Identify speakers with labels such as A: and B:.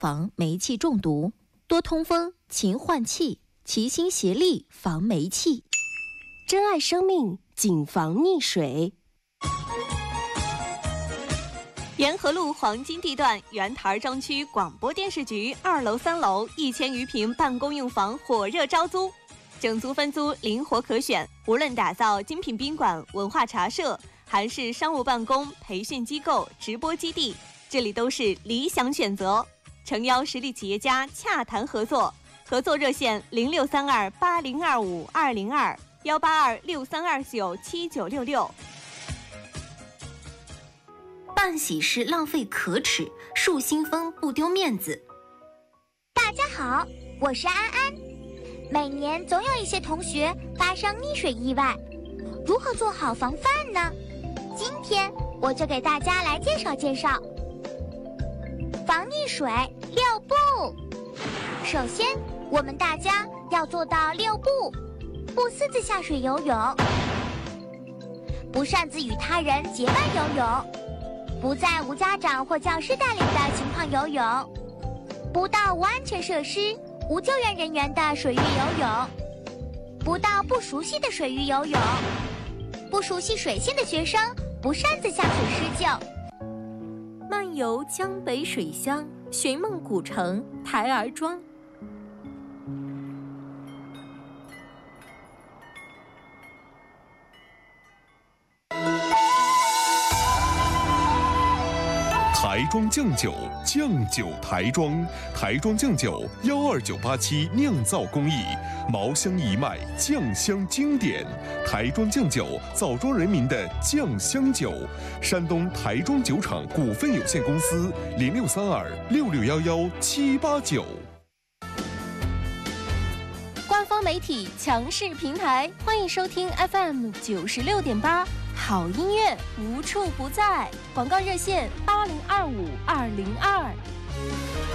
A: 防煤气中毒；多通风，勤换气，齐心协力防煤气。
B: 珍爱生命，谨防溺水。
C: 沿河路黄金地段原台庄区广播电视局2楼、3楼1000余平办公用房火热招租，整租分租灵活可选，无论打造精品宾馆、文化茶社，还是商务办公、培训机构、直播基地，这里都是理想选择。诚邀实力企业家洽谈合作，合作热线0632802522，18263297966。
A: 办喜事浪费可耻，树新风不丢面子。
D: 大家好，我是安安。每年总有一些同学发生溺水意外，如何做好防范呢？今天我就给大家来介绍介绍防溺水6步。首先，我们大家要做到6步：不私自下水游泳，不擅自与他人结伴游泳，不在无家长或教师带领的情况游泳，不到无安全设施、无救援人员的水域游泳，不到不熟悉的水域游泳，不熟悉水性的学生不擅自下水施救。
A: 漫游江北水乡，寻梦古城台儿庄。
E: 台庄酱酒，酱酒台庄，台庄酱酒12987酿造工艺，茅香一脉，酱香经典。台庄酱酒，枣庄人民的酱香酒。山东台庄酒厂股份有限公司06326611-789。
A: 官方媒体强势平台，欢迎收听 FM 96.8。好音乐无处不在，广告热线8025-202。